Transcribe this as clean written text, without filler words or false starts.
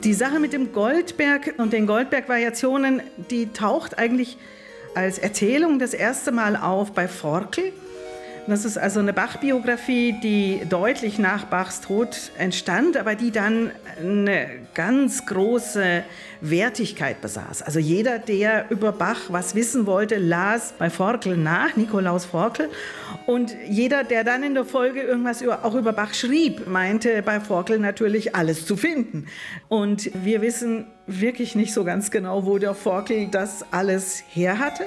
Die Sache mit dem Goldberg und den Goldberg-Variationen, die taucht eigentlich als Erzählung das erste Mal auf bei Forkel. Das ist also eine Bach-Biografie, die deutlich nach Bachs Tod entstand, aber die dann eine ganz große Wertigkeit besaß. Also jeder, der über Bach was wissen wollte, las bei Forkel nach, Nikolaus Forkel. Und jeder, der dann in der Folge irgendwas auch über Bach schrieb, meinte bei Forkel natürlich alles zu finden. Und wir wissen wirklich nicht so ganz genau, wo der Forkel das alles her hatte.